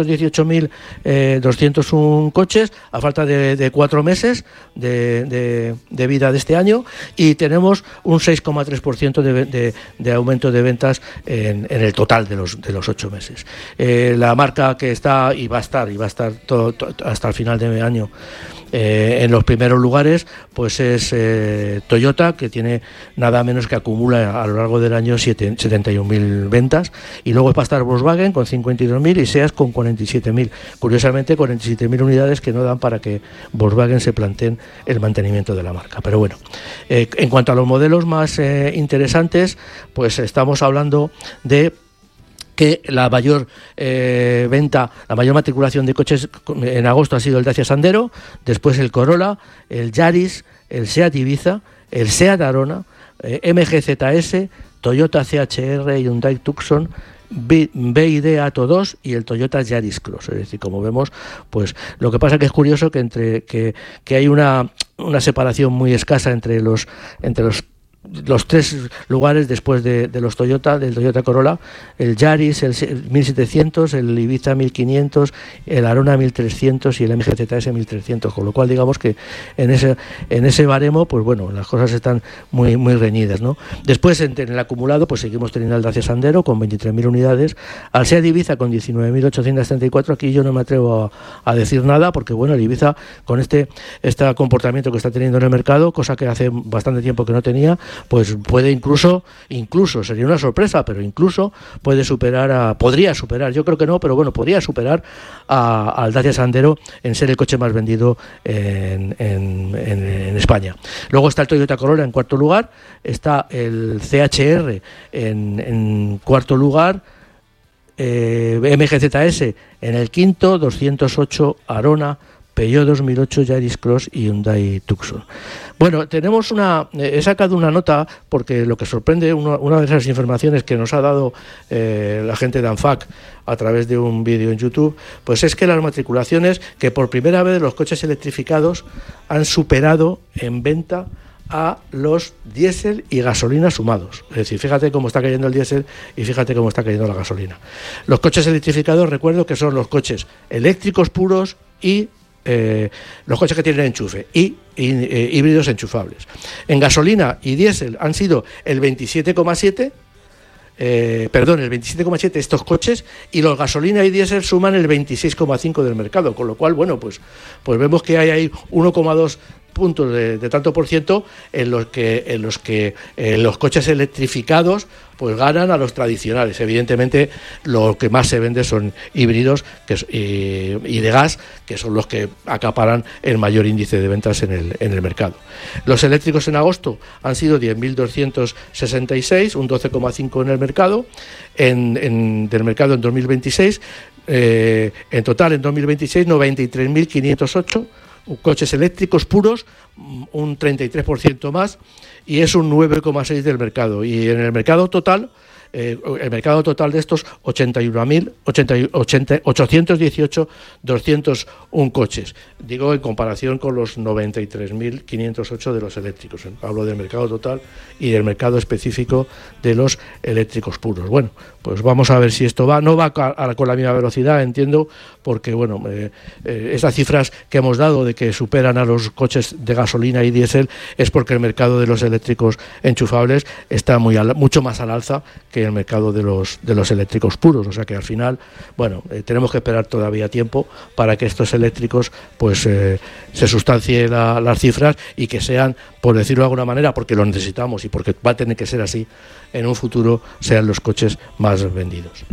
818.201 coches, a falta de 4 meses de vida de este año, y tenemos un 6,3% de aumento de ventas en el total de los 8 meses. La marca que está y va a estar todo hasta el final de año En los primeros lugares pues es Toyota, que tiene nada menos que acumula a lo largo del año 71.000 ventas, y luego va a estar Volkswagen con 52.000 y SEAT con 47.000. Curiosamente 47.000 unidades que no dan para que Volkswagen se planteen el mantenimiento de la marca. Pero bueno, en cuanto a los modelos más interesantes, pues estamos hablando de que la mayor venta, la mayor matriculación de coches en agosto ha sido el Dacia Sandero, después el Corolla, el Yaris, el SEAT Ibiza, el SEAT Arona, MG ZS, Toyota CHR, Hyundai Tucson, BYD Atto 2 y el Toyota Yaris Cross. Es decir, como vemos, pues lo que pasa que es curioso que hay una separación muy escasa entre los tres lugares después de los Toyota, del Toyota Corolla, el Yaris, el 1700, el Ibiza 1500, el Arona 1300 y el MG ZS 1300, con lo cual digamos que en ese baremo, pues bueno, las cosas están muy reñidas, ¿no? Después en el acumulado pues seguimos teniendo al Dacia Sandero con 23.000 unidades, al SEAT Ibiza con 19.834. Aquí yo no me atrevo a decir nada porque bueno, el Ibiza con este comportamiento que está teniendo en el mercado, cosa que hace bastante tiempo que no tenía, pues puede incluso sería una sorpresa, pero incluso podría superar, yo creo que no, pero bueno, podría superar al Dacia Sandero en ser el coche más vendido en España. Luego está el Toyota Corolla en cuarto lugar, está el CHR en cuarto lugar, MG ZS en el quinto, 208 Arona, Peugeot 2008, Yaris Cross y Hyundai Tucson. Bueno, he sacado una nota porque lo que sorprende, una de esas informaciones que nos ha dado la gente de ANFAC a través de un vídeo en YouTube, pues es que las matriculaciones, que por primera vez los coches electrificados han superado en venta a los diésel y gasolina sumados. Es decir, fíjate cómo está cayendo el diésel y fíjate cómo está cayendo la gasolina. Los coches electrificados, recuerdo que son los coches eléctricos puros y los coches que tienen enchufe y híbridos enchufables. En gasolina y diésel han sido el 27,7 estos coches, y los gasolina y diésel suman el 26,5 del mercado, con lo cual, bueno, pues vemos que hay ahí 1,2 puntos de tanto por ciento en los que los coches electrificados pues ganan a los tradicionales. Evidentemente lo que más se vende son híbridos y de gas, que son los que acaparan el mayor índice de ventas en el mercado. Los eléctricos en agosto han sido 10.266, un 12,5 en el mercado, del mercado en 2026, en total en 2026 93.508 coches eléctricos puros, un 33% más, y es un 9,6 del mercado. Y en el mercado total, de estos 818.201 coches, digo en comparación con los 93.508 de los eléctricos. Hablo del mercado total y del mercado específico de los eléctricos puros. Bueno, pues vamos a ver si esto no va con la misma velocidad, entiendo, porque bueno, esas cifras que hemos dado de que superan a los coches de gasolina y diésel es porque el mercado de los eléctricos enchufables está mucho más al alza que el mercado de los eléctricos puros. O sea que al final, bueno, tenemos que esperar todavía tiempo para que estos eléctricos pues se sustancien las cifras y que sean, por decirlo de alguna manera, porque lo necesitamos y porque va a tener que ser así en un futuro, sean los coches más vendidos.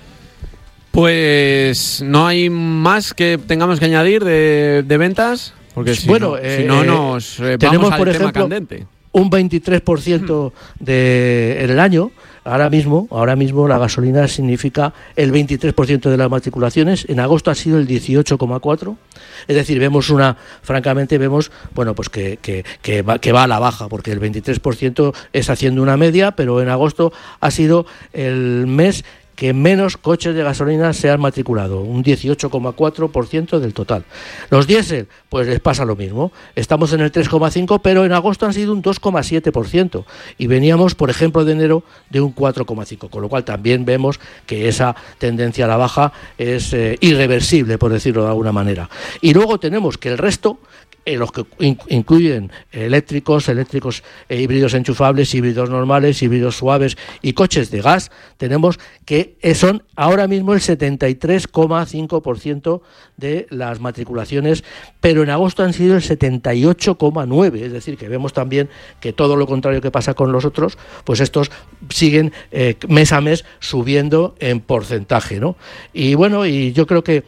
Pues no hay más que tengamos que añadir de ventas, porque si no nos tenemos, vamos al por tema ejemplo, candente. Un 23% en el año. Ahora mismo la gasolina significa el 23% de las matriculaciones. En agosto ha sido el 18,4%. Es decir, vemos bueno, pues que va a la baja, porque el 23% es haciendo una media, pero en agosto ha sido el mes que menos coches de gasolina se han matriculado, un 18,4% del total. Los diésel, pues les pasa lo mismo. Estamos en el 3,5%, pero en agosto han sido un 2,7%. Y veníamos, por ejemplo, de enero de un 4,5%. Con lo cual también vemos que esa tendencia a la baja es irreversible, por decirlo de alguna manera. Y luego tenemos que el resto, los que incluyen eléctricos, híbridos enchufables, híbridos normales, híbridos suaves y coches de gas, tenemos que son ahora mismo el 73,5% de las matriculaciones, pero en agosto han sido el 78,9, es decir, que vemos también que todo lo contrario que pasa con los otros, pues estos siguen mes a mes subiendo en porcentaje, ¿no? Y bueno, y yo creo que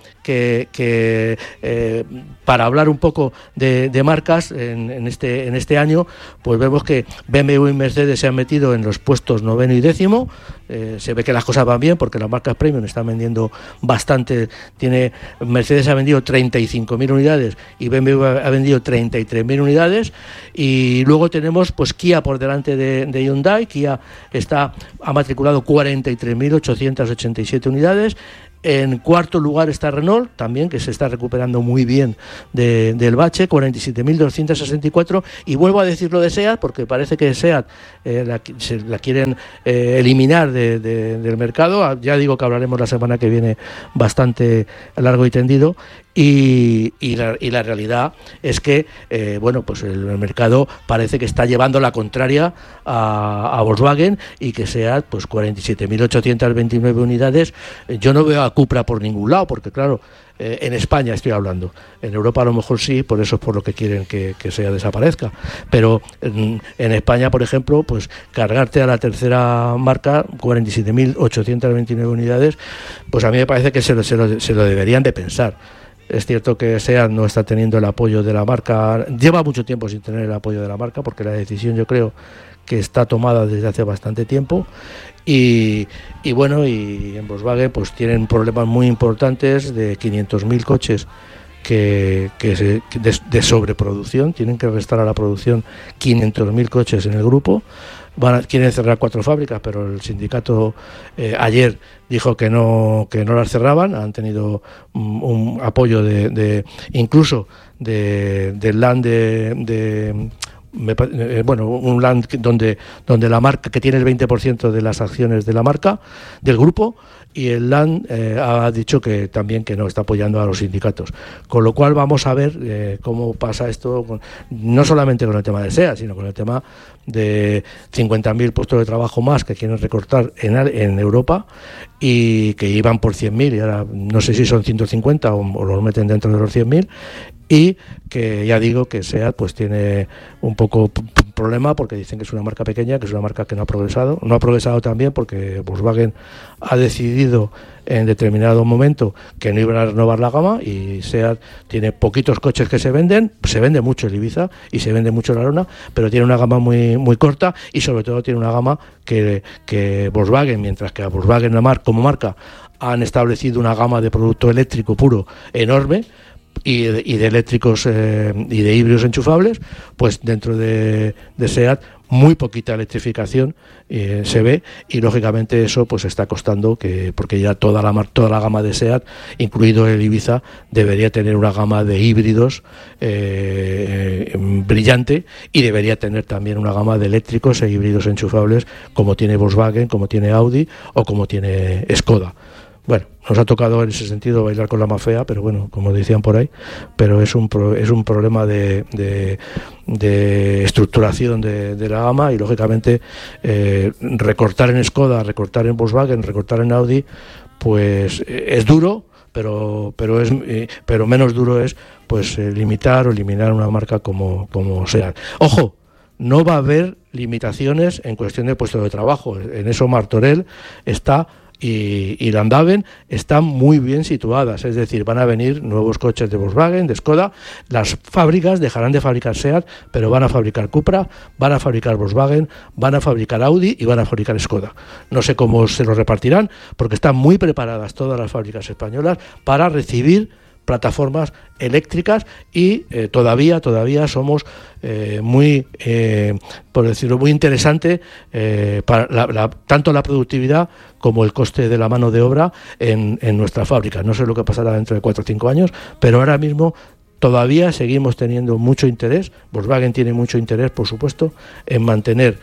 para hablar un poco de marcas en este año, pues vemos que BMW y Mercedes se han metido en los puestos 9º y 10º. Se ve que las cosas van bien porque las marcas premium están vendiendo bastante. Mercedes ha vendido 35.000 unidades y BMW ha vendido 33.000 unidades, y luego tenemos pues Kia por delante de Hyundai. Kia ha matriculado 43.887 unidades. En cuarto lugar está Renault, también, que se está recuperando muy bien del bache, 47.264. Y vuelvo a decir lo de SEAT, porque parece que SEAT la quieren eliminar del mercado. Ya digo que hablaremos la semana que viene bastante largo y tendido. Y la realidad es que pues el mercado parece que está llevando la contraria a Volkswagen, y que SEAT, pues 47.829 unidades. Yo no veo a Cupra por ningún lado, porque claro, en España estoy hablando, en Europa a lo mejor sí, por eso es por lo que quieren que SEAT desaparezca, pero en España, por ejemplo, pues cargarte a la tercera marca 47.829 unidades, pues a mí me parece que se lo deberían de pensar. Es cierto que SEAT no está teniendo el apoyo de la marca, lleva mucho tiempo sin tener el apoyo de la marca, porque la decisión yo creo que está tomada desde hace bastante tiempo, y en Volkswagen pues tienen problemas muy importantes de 500.000 coches de sobreproducción. Tienen que restar a la producción 500.000 coches en el grupo. Quieren cerrar 4 fábricas, pero el sindicato ayer dijo que no las cerraban. Han tenido un apoyo incluso del land un land donde la marca, que tiene el 20% de las acciones de la marca, del grupo, y el land ha dicho que también que no está apoyando a los sindicatos, con lo cual vamos a ver cómo pasa esto, no solamente con el tema de SEAT, sino con el tema de 50.000 puestos de trabajo más que quieren recortar en Europa, y que iban por 100.000 y ahora no sé si son 150 o los meten dentro de los 100.000, y que ya digo que SEAT pues tiene un poco problema, porque dicen que es una marca pequeña, que es una marca que no ha progresado también porque Volkswagen ha decidido en determinado momento que no iban a renovar la gama, y SEAT tiene poquitos coches que se vende mucho el Ibiza y se vende mucho la Arona, pero tiene una gama muy, muy corta, y sobre todo tiene una gama que Volkswagen, mientras que a Volkswagen como marca han establecido una gama de producto eléctrico puro enorme, y de eléctricos y de híbridos enchufables, pues dentro de SEAT muy poquita electrificación se ve, y lógicamente eso pues está costando porque ya toda la gama de SEAT, incluido el Ibiza, debería tener una gama de híbridos brillante, y debería tener también una gama de eléctricos e híbridos enchufables como tiene Volkswagen, como tiene Audi o como tiene Skoda. Bueno, nos ha tocado en ese sentido bailar con la más fea, pero bueno, como decían por ahí, pero es un problema de estructuración de la gama, y lógicamente recortar en Skoda, recortar en Volkswagen, recortar en Audi, pues es duro, pero menos duro es pues limitar o eliminar una marca como SEAT. Ojo, no va a haber limitaciones en cuestión de puestos de trabajo. En eso Martorell está y Landhaven están muy bien situadas, es decir, van a venir nuevos coches de Volkswagen, de Skoda. Las fábricas dejarán de fabricar SEAT, pero van a fabricar Cupra, van a fabricar Volkswagen, van a fabricar Audi y van a fabricar Skoda. No sé cómo se lo repartirán, porque están muy preparadas todas las fábricas españolas para recibir plataformas eléctricas, y todavía somos muy, por decirlo, muy interesante para tanto la productividad como el coste de la mano de obra en nuestra fábrica. No sé lo que pasará dentro de 4 o 5 años, pero ahora mismo todavía seguimos teniendo mucho interés. Volkswagen tiene mucho interés, por supuesto, en mantener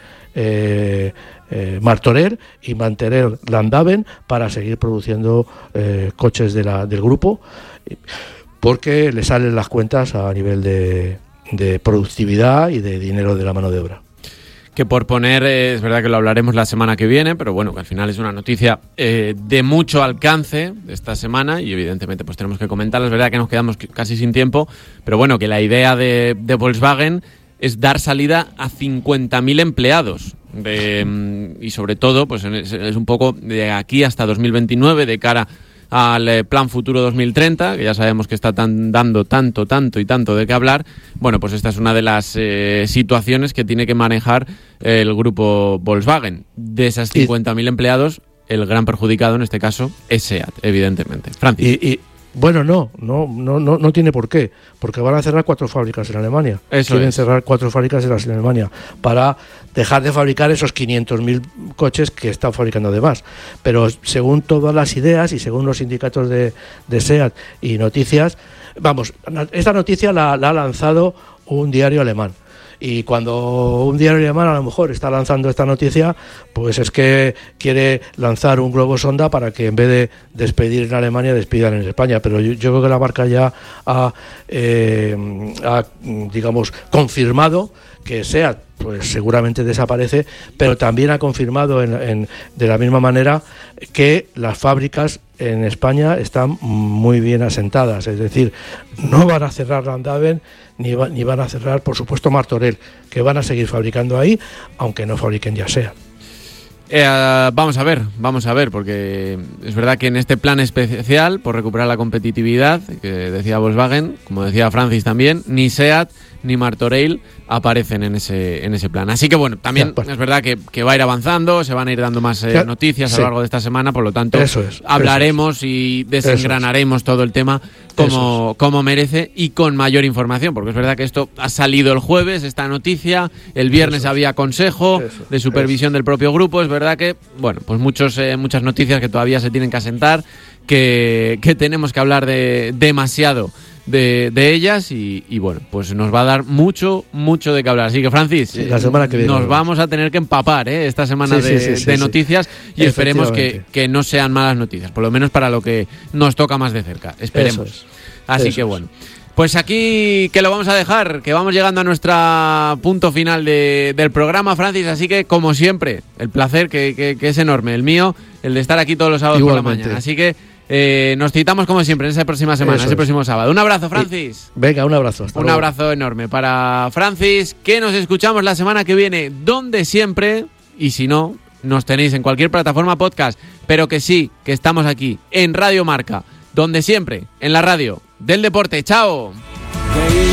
Martorell y mantener Landhaven para seguir produciendo coches del grupo, porque le salen las cuentas a nivel de productividad y de dinero de la mano de obra. que por poner, es verdad que lo hablaremos la semana que viene, pero bueno, que al final es una noticia de mucho alcance de esta semana y evidentemente pues tenemos que comentarla. Es verdad que nos quedamos casi sin tiempo, pero bueno, que la idea de Volkswagen es dar salida a 50.000 empleados y sobre todo pues es un poco de aquí hasta 2029 de cara al Plan Futuro 2030, que ya sabemos que está dando tanto de qué hablar. Bueno, pues esta es una de las situaciones que tiene que manejar el grupo Volkswagen. De esas 50.000 empleados, el gran perjudicado en este caso es SEAT, evidentemente. Francis. Bueno, no tiene por qué, porque van a cerrar 4 fábricas en Alemania. Quieren cerrar 4 fábricas en Alemania para dejar de fabricar esos 500.000 coches que están fabricando de más. Pero según todas las ideas y según los sindicatos de SEAT y noticias, esta noticia la ha lanzado un diario alemán. Y cuando un diario alemán a lo mejor está lanzando esta noticia, pues es que quiere lanzar un globo sonda para que en vez de despedir en Alemania, despidan en España. Pero yo creo que la marca ya ha digamos, confirmado que SEAT pues seguramente desaparece, pero también ha confirmado de la misma manera que las fábricas en España están muy bien asentadas, es decir, no van a cerrar Landhaven ni van a cerrar, por supuesto, Martorell, que van a seguir fabricando ahí, aunque no fabriquen ya SEAT. Vamos a ver, porque es verdad que en este plan especial por recuperar la competitividad que decía Volkswagen, como decía Francis también, ni SEAT ni Martorell aparecen en ese plan. Así que bueno, también es verdad que va a ir avanzando, se van a ir dando más noticias a lo largo de esta semana, por lo tanto hablaremos y desengranaremos todo el tema como merece y con mayor información, porque es verdad que esto ha salido el jueves, esta noticia, el viernes había consejo de supervisión del propio grupo. Es verdad que, bueno, pues muchas noticias que todavía se tienen que asentar, que tenemos que hablar demasiado de ellas y bueno, pues nos va a dar mucho de qué hablar. Así que, Francis, la semana que viene nos vamos a tener que empapar esta semana de noticias y esperemos que no sean malas noticias, por lo menos para lo que nos toca más de cerca. Esperemos. Así que bueno, pues aquí que lo vamos a dejar, que vamos llegando a nuestro punto final del programa, Francis, así que como siempre, el placer que es enorme, el mío, el de estar aquí todos los sábados por la mañana. Así que nos citamos como siempre en esa próxima semana, ese próximo sábado. Un abrazo, Francis. Venga, un abrazo. Un abrazo enorme para Francis, que nos escuchamos la semana que viene, donde siempre, y si no, nos tenéis en cualquier plataforma podcast, pero que sí, que estamos aquí, en Radio Marca, donde siempre, en la radio del deporte. ¡Chao!